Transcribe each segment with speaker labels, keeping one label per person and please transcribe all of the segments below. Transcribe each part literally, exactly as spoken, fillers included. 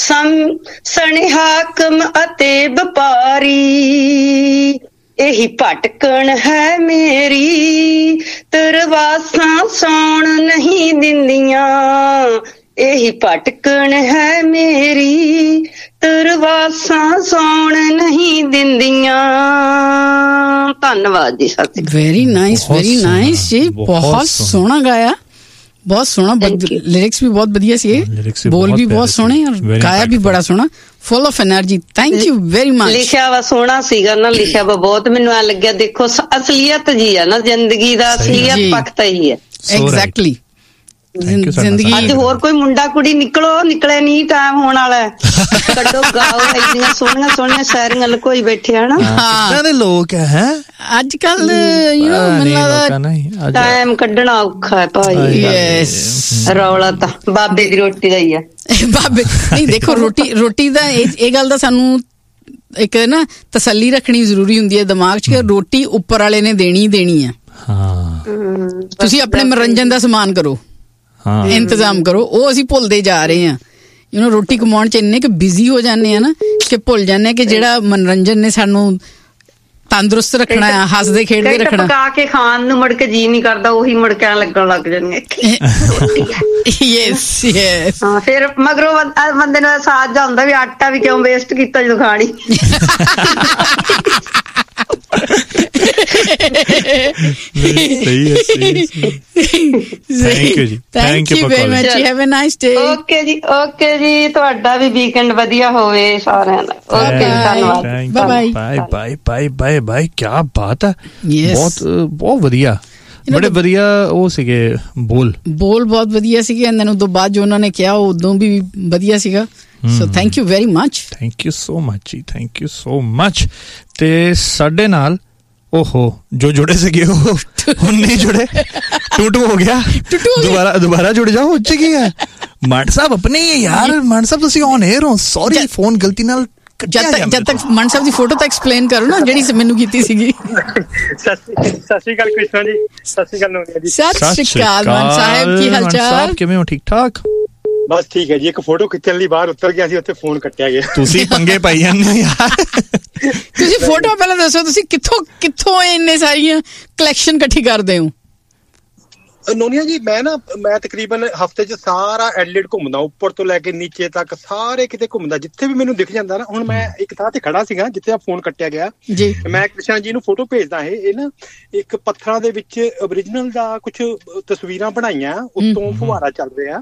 Speaker 1: ਸੰ ਸਣੇ ਹਾਕਮ ਅਤੇ ਵਪਾਰੀ, ਇਹੀ ਭਟਕਣ ਹੈ ਮੇਰੀ, ਤਰਵਾਸਾਂ ਸੌਣ ਨਹੀਂ ਦਿੰਦੀਆਂ, ਇਹੀ ਭਟਕਣ ਹੈ ਮੇਰੀ, ਤਰਵਾਸਾਂ ਸੌਣ ਨਹੀਂ ਦਿੰਦੀਆਂ। ਧੰਨਵਾਦ ਜੀ। ਸਤਿ
Speaker 2: ਵੈਰੀ ਨਾਈਸ, ਵੈਰੀ ਨਾਈਸ ਜੀ, ਬਹੁਤ ਸੋਹਣਾ ਗਾਇਆ, ਬਹੁਤ ਸੋਹਣਾ, ਲਿਰਿਕਸ ਵੀ ਬਹੁਤ ਵਧੀਆ ਸੀ, ਬੋਲ ਵੀ ਬਹੁਤ ਸੋਹਣੇ ਔਰ ਗਾਇਆ ਵੀ ਬੜਾ ਸੋਹਣਾ, full of energy. Thank you very much.
Speaker 1: ਲਿਖਿਆ ਵਾ ਸੋਹਣਾ ਸੀਗਾ ਨਾ, ਲਿਖਿਆ ਵਾ ਬਹੁਤ, ਮੈਨੂੰ ਐ ਲੱਗਿਆ ਦੇਖੋ ਅਸਲੀਅਤ ਜੀ ਆ ਨਾ, ਜ਼ਿੰਦਗੀ ਦਾ ਅਸਲੀਅਤ ਪੱਖ ਤਾਂ ਹੀ ਹੈ।
Speaker 2: ਐਗਜ਼ੈਕਟਲੀ। ਜ਼ਿੰਦਗੀ
Speaker 1: ਅੱਜ ਹੋਰ ਕੋਈ ਮੁੰਡਾ ਕੁੜੀ ਨਿਕਲੋ, ਨਿਕਲੇ ਨਹੀਂ, ਟਾਈਮ ਹੋਣ ਵਾਲਾ ਹੈ, ਕੱਢੋ ਗਾਓ, ਇੰਨੀਆਂ ਸੋਹਣੀਆਂ ਸੋਹਣੀਆਂ ਸ਼ਾਇਰੀਆਂ ਲਕੋਈ ਬੈਠੇ ਆ ਨਾ।
Speaker 3: ਕਿੱਦਾਂ ਦੇ ਲੋਕ ਹੈ
Speaker 2: ਅੱਜ ਕੱਲ, ਯੂ ਨੋ, ਮੈਨੂੰ ਲੱਗਦਾ
Speaker 1: ਟਾਈਮ ਕੱਢਣਾ ਔਖਾ ਹੈ ਭਾਈ।
Speaker 2: ਯੈਸ,
Speaker 1: ਰੌਲਾ ਤਾਂ ਬਾਬੇ ਦੀ ਰੋਟੀ ਦਾ ਹੀ ਹੈ।
Speaker 2: ਬਾਬੇ ਨਹੀਂ, ਦੇਖੋ ਰੋਟੀ ਰੋਟੀ ਦਾ ਇਹ ਗੱਲ ਦਾ ਸਾਨੂੰ ਇੱਕ ਨਾ ਤਸੱਲੀ ਰੱਖਣੀ ਜ਼ਰੂਰੀ ਹੁੰਦੀ ਹੈ ਦਿਮਾਗ 'ਚ ਕਿ ਰੋਟੀ ਉੱਪਰ ਵਾਲੇ ਨੇ ਦੇਣੀ ਦੇਣੀ ਹੈ। ਤੁਸੀਂ ਆਪਣੇ ਮਨੋਰੰਜਨ ਦਾ ਸਮਾਨ ਕਰੋ, ਇੰਤਜ਼ਾਮ ਕਰੋ, ਉਹ ਅਸੀਂ ਭੁੱਲਦੇ ਜਾ ਰਹੇ ਹਾਂ। ਯੂ ਨੋ, ਰੋਟੀ ਕਮਾਉਣ 'ਚ ਇੰਨੇ ਕਿ ਬਿਜ਼ੀ ਹੋ ਜਾਂਦੇ ਆ ਨਾ ਕਿ ਭੁੱਲ ਜਾਂਦੇ ਆ ਕਿ ਜਿਹੜਾ ਮਨੋਰੰਜਨ ਨੇ ਸਾਨੂੰ ਤੰਦਰੁਸਤ ਰੱਖਣਾ ਆ, ਹੱਸਦੇ ਖੇਡਦੇ ਰੱਖਣਾ।
Speaker 1: ਪਕਾ ਕੇ ਖਾਣ ਨੂੰ ਮੁੜ ਕੇ ਜੀ ਨਹੀਂ ਕਰਦਾ, ਉਹੀ ਮੁੜ ਕੇ ਲੱਗਣ ਲੱਗ ਜਾਣਗੇ।
Speaker 2: Yes yes.
Speaker 1: ਹਾਂ, ਫਿਰ ਮਗਰੋਂ ਬੰਦੇ ਨੂੰ ਅਹਿਸਾਸ ਜਾ ਹੁੰਦਾ ਵੀ ਆਟਾ ਵੀ ਕਿਉਂ ਵੇਸਟ ਕੀਤਾ ਜਦੋਂ ਖਾਣੀ।
Speaker 3: ਸਹੀ ਹੈ, ਸਹੀ। ਥੈਂਕ ਯੂ ਜੀ, thank you very much,
Speaker 2: have a nice day.
Speaker 1: Okay ਜੀ, ਓਕੇ ਜੀ, ਤੁਹਾਡਾ ਵੀ ਵੀਕਐਂਡ ਵਧੀਆ ਹੋਵੇ ਸਾਰਿਆਂ ਦਾ। ਓਕੇ, ਧੰਨਵਾਦ,
Speaker 2: bye
Speaker 3: bye bye bye bye bye. ਕੀ ਬਾਤ ਹੈ, ਬਹੁਤ ਬਹੁਤ ਵਧੀਆ, ਬੜੇ ਵਧੀਆ ਉਹ ਸੀਗੇ ਬੋਲ
Speaker 2: ਬੋਲ ਬਹੁਤ ਵਧੀਆ ਸੀਗੇ। ਇਹਨਾਂ ਨੂੰ ਤੋਂ ਬਾਅਦ ਜੋ ਉਹਨਾਂ ਨੇ ਕਿਹਾ ਉਦੋਂ ਵੀ ਵਧੀਆ ਸੀਗਾ। So thank you very much,
Speaker 3: thank you so much ਜੀ, ਥੈਂਕ ਯੂ ਸੋ ਮਚ। ਤੇ ਸਾਡੇ ਨਾਲ ਓਹੋ ਜੋ ਜੁੜੇ ਸੀਗੇ ਉਹ ਹੁਣ ਨਹੀਂ ਜੁੜੇ, ਟੂਟੂ ਹੋ ਗਿਆ, ਦੁਬਾਰਾ ਦੁਬਾਰਾ ਜੁੜ ਜਾਓ। ਉੱਚ ਕੀ ਹੈ ਮੰਡ ਸਾਹਿਬ ਆਪਣੇ ਹੀ ਯਾਰ, ਮੰਡ ਸਾਹਿਬ ਤੁਸੀਂ ਔਨ 에ਅਰ ਹੋ, ਸੌਰੀ ਫੋਨ ਗਲਤੀ ਨਾਲ।
Speaker 2: ਜਦ ਤੱਕ ਜਦ ਤੱਕ ਮੰਡ ਸਾਹਿਬ ਦੀ ਫੋਟੋ ਤਾਂ ਐਕਸਪਲੇਨ ਕਰੋ ਨਾ ਜਿਹੜੀ ਮੈਨੂੰ ਕੀਤੀ ਸੀਗੀ।
Speaker 4: ਸਤਿ ਸ਼੍ਰੀ ਅਕਾਲ ਕ੍ਰਿਸ਼ਨ ਜੀ, ਸਤਿ ਸ਼੍ਰੀ ਅਕਾਲ ਨੋਨੀਆ ਜੀ।
Speaker 2: ਸਤਿ ਸ਼੍ਰੀ ਅਕਾਲ ਮੰਡ ਸਾਹਿਬ, ਕੀ ਹਾਲ ਚਾਲ?
Speaker 3: ਕਿਵੇਂ ਹੋ? ਠੀਕ ਠਾਕ,
Speaker 4: ਬਸ ਠੀਕ ਹੈ ਜੀ। ਇੱਕ ਫੋਟੋ ਖਿੱਚਣ ਲਈ ਬਾਹਰ ਉਤਰ ਗਿਆ ਸੀ, ਉੱਥੇ ਫੋਨ ਕੱਟਿਆ ਗਿਆ।
Speaker 3: ਤੁਸੀਂ ਪੰਗੇ ਪਾਈ ਜਾਂਦੇ ਹੋ ਯਾਰ।
Speaker 2: ਤੁਸੀਂ ਫੋਟੋ ਪਹਿਲਾਂ ਦੱਸੋ, ਤੁਸੀਂ ਕਿੱਥੋਂ ਕਿੱਥੋਂ ਇੰਨੇ ਸਾਰੀਆਂ ਕਲੈਕਸ਼ਨ ਇਕੱਠੀ ਕਰਦੇ ਹੋ?
Speaker 4: ਨੋਨੀਆ ਜੀ, ਮੈਂ ਨਾ ਮੈਂ ਤਕਰੀਬਨ ਹਫ਼ਤੇ 'ਚ ਸਾਰਾ ਐਡਲੇਡ ਘੁੰਮਦਾ, ਉੱਪਰ ਤੋਂ ਲੈ ਕੇ ਨੀਚੇ ਤੱਕ ਸਾਰੇ ਕਿਤੇ ਘੁੰਮਦਾ, ਜਿੱਥੇ ਵੀ ਮੈਨੂੰ ਦਿਖ ਜਾਂਦਾ ਨਾ। ਹੁਣ ਮੈਂ ਇੱਕ ਥਾਂ ਤੇ ਖੜਾ ਸੀਗਾ ਜਿੱਥੇ ਆ ਫੋਨ ਕੱਟਿਆ ਗਿਆ ਜੀ, ਮੈਂ ਕ੍ਰਿਸ਼ਨ ਜੀ ਨੂੰ ਫੋਟੋ ਭੇਜਦਾ। ਇਹ ਇਹ ਨਾ ਇੱਕ ਪੱਥਰਾਂ ਦੇ ਵਿੱਚ ਓਰੀਜਨਲ ਦਾ ਕੁਛ ਤਸਵੀਰਾਂ ਬਣਾਈਆਂ, ਉੱਤੋਂ ਫੁਹਾਰਾ ਚੱਲ ਰਿਹਾ,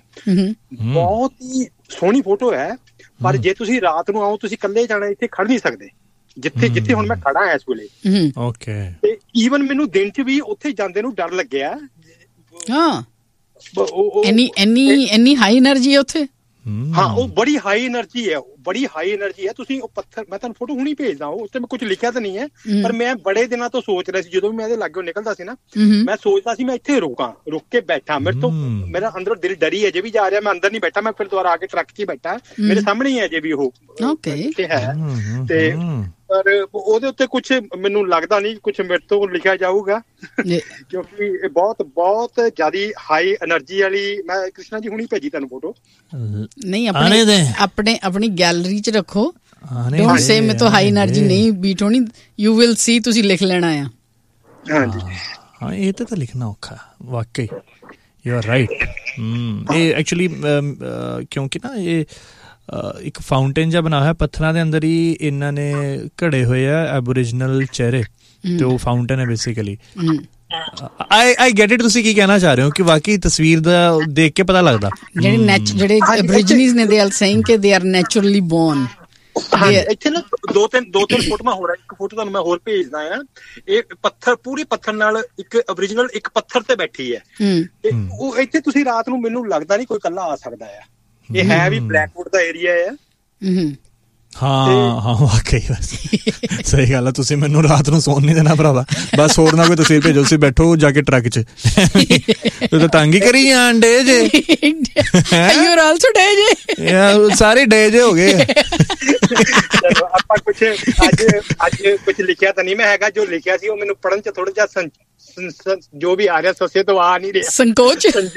Speaker 4: ਬਹੁਤ ਹੀ ਸੋਹਣੀ ਫੋਟੋ ਹੈ। ਪਰ ਜੇ ਤੁਸੀਂ ਰਾਤ ਨੂੰ ਆਓ, ਤੁਸੀਂ ਇਕੱਲੇ ਜਾਣਾ, ਇੱਥੇ ਖੜ ਨਹੀਂ ਸਕਦੇ ਜਿੱਥੇ ਜਿੱਥੇ ਹੁਣ ਮੈਂ ਖੜਾ ਹਾਂ ਇਸ ਵੇਲੇ।
Speaker 3: ਓਕੇ।
Speaker 4: ਤੇ ਈਵਨ ਮੈਨੂੰ ਦਿਨ 'ਚ ਵੀ ਉੱਥੇ ਜਾਂਦੇ ਨੂੰ ਡਰ ਲੱਗਿਆ।
Speaker 2: ਹਾਂ, ਇੰਨੀ ਇੰਨੀ ਇੰਨੀ ਹਾਈ એનર્ਜੀ ਹੈ ਉੱਥੇ।
Speaker 4: ਹਾਂ, ਉਹ ਬੜੀ ਹਾਈ એનર્ਜੀ ਹੈ, ਬੜੀ ਹਾਈ એનર્ਜੀ ਹੈ। ਤੁਸੀਂ ਉਹ ਪੱਥਰ, ਮੈਂ ਤੁਹਾਨੂੰ ਫੋਟੋ ਹੁਣੀ ਭੇਜਦਾ, ਉਸ ਤੇ ਮੈਂ ਕੁਝ ਲਿਖਿਆ ਤਾਂ ਨਹੀਂ ਹੈ, ਪਰ ਮੈਂ ਬੜੇ ਦਿਨਾਂ ਤੋਂ ਸੋਚ ਰਿਹਾ ਸੀ, ਜਦੋਂ ਵੀ ਮੈਂ ਇਹਦੇ ਲਾਗਿਓਂ ਨਿਕਲਦਾ ਸੀ ਨਾ, ਮੈਂ ਸੋਚਦਾ ਸੀ ਮੈਂ ਇੱਥੇ ਰੁਕਾਂ, ਰੁਕ ਕੇ ਬੈਠਾ। ਮੇਰੇ ਤੋਂ ਮੇਰਾ ਅੰਦਰੋਂ ਦਿਲ ਡਰੀ ਅਜੇ ਵੀ ਜਾ ਰਿਹਾ, ਮੈਂ ਅੰਦਰ ਨਹੀਂ ਬੈਠਾ, ਮੈਂ ਫਿਰ ਦੁਬਾਰਾ ਆ ਕੇ ਟਰੱਕ 'ਚ ਹੀ ਬੈਠਾ, ਮੇਰੇ ਸਾਹਮਣੇ ਹੀ ਅਜੇ ਵੀ ਉਹ ਹੈ। ਤੇ ਪਰ ਉਹਦੇ ਉੱਤੇ ਕੁਛ ਮੈਨੂੰ ਲੱਗਦਾ ਨਹੀਂ ਕੁਛ ਮੇਰੇ ਤੋਂ ਲਿਖਿਆ ਜਾਊਗਾ, ਕਿਉਂਕਿ ਇਹ ਬਹੁਤ ਬਹੁਤ ਜ਼ਿਆਦਾ ਹਾਈ એનર્ਜੀ ਵਾਲੀ। ਮੈਂ ਕ੍ਰਿਸ਼ਨਾ ਜੀ ਹੁਣੀ ਭੇਜੀ ਤੁਹਾਨੂੰ ਫੋਟੋ।
Speaker 2: ਨਹੀਂ, ਆਪਣੇ ਆਪਣੇ ਆਪਣੀ ਗੈਲਰੀ 'ਚ ਰੱਖੋ, ਡੋਂਟ ਸੇ ਮੇਰੇ ਤੋਂ ਹਾਈ એનર્ਜੀ ਨਹੀਂ ਬੀਟ ਹੋਣੀ, ਯੂ ਵਿਲ ਸੀ, ਤੁਸੀਂ ਲਿਖ ਲੈਣਾ ਆ।
Speaker 4: ਹਾਂਜੀ
Speaker 3: ਹਾਂ, ਇਹ ਤਾਂ ਲਿਖਣਾ ਔਖਾ ਵਾਕਈ, ਯੂ ਆਰ ਰਾਈਟ। ਇਹ ਐਕਚੁਅਲੀ ਕਿਉਂਕਿ ਨਾ ਇਹ ਇੱਕ ਫਾਊਂਟੇਨ ਜਿਹਾ ਬਣਾ ਹੋਇਆ ਪੱਥਰਾਂ ਦੇ ਅੰਦਰ ਹੀ, ਇਹਨਾਂ ਨੇ ਘੜੇ ਹੋਏ ਆ ਐਬੋਰੀਜਨਲ ਚਿਹਰੇ, ਤੇ ਉਹ ਫਾਊਂਟੇਨ ਹੈ basically. I I get it, ਤੁਸੀਂ ਕੀ ਕਹਿਣਾ ਚਾਹ ਰਹੇ ਹੋ ਕਿ ਵਾਕਈ ਤਸਵੀਰ ਦਾ ਦੇਖ ਕੇ ਪਤਾ ਲੱਗਦਾ
Speaker 2: ਜਿਹੜੇ ਨੈਚ ਜਿਹੜੇ ਐਬੋਰੀਜਨਸ ਨੇ, ਦੇ ਆਰ ਸੇਇੰਗ ਕਿ ਦੇ ਆਰ ਨੈਚੁਰਲੀ ਬੋਰਨ।
Speaker 4: ਇੱਥੇ ਨਾ ਦੋ ਤਿੰਨ ਦੋ ਤਿੰਨ ਫੋਟੋਆਂ ਹੋਰ, ਇੱਕ ਫੋਟੋ ਤੁਹਾਨੂੰ ਮੈਂ ਹੋਰ ਭੇਜਦਾ ਆ। ਇਹ ਪੱਥਰ, ਪੂਰੀ ਪੱਥਰ ਨਾਲ ਇੱਕ ਓਰੀਜਨਲ ਇੱਕ ਪੱਥਰ ਤੇ ਬੈਠੀ ਹੈ, ਤੇ ਉਹ ਇੱਥੇ ਤੁਸੀਂ ਰਾਤ ਨੂੰ ਮੈਨੂੰ ਲੱਗਦਾ ਨਹੀਂ ਕੋਈ ਇਕੱਲਾ ਆ ਸਕਦਾ ਆ। ਇਹ ਹੈ ਵੀ ਬਲੈਕਵੁੱਡ ਦਾ ਏਰੀਆ ਹੈ।
Speaker 3: ਹਾਂ ਹਾਂ, ਵਾਕਈ ਸਹੀ ਗੱਲ ਹੈ। ਤੁਸੀਂ ਮੈਨੂੰ ਰਾਤ ਨੂੰ ਸੌਣ ਨਹੀਂ ਦੇਣਾ ਭਰਾਵਾ, ਬਸ ਹੋਰ ਨਾ ਕੋਈ ਤਸਵੀਰ ਭੇਜੋ, ਤੁਸੀਂ ਬੈਠੋ ਜਾ ਕੇ ਟਰੱਕ 'ਚ, ਤੂੰ ਤੰਗ ਹੀ ਕਰੀ ਜਾਣ ਡੇ ਜੇ, ਸਾਰੇ ਡੇ ਜੇ ਹੋ ਗਏ।
Speaker 4: ਆਪਾਂ ਕੁਛ ਅੱਜ ਅੱਜ ਕੁਛ ਲਿਖਿਆ ਤਾਂ ਨਹੀਂ ਮੈਂ ਹੈਗਾ, ਜੋ ਲਿਖਿਆ ਸੀ ਉਹ ਮੈਨੂੰ ਪੜ੍ਹਨ 'ਚ ਥੋੜਾ ਜਿਹਾ ਜੋ ਵੀ ਆ ਰਿਹਾ ਸੱਸੇ ਤੋਂ ਆ ਨਹੀਂ ਰਿਹਾ,
Speaker 2: ਸੰਕੋਚ।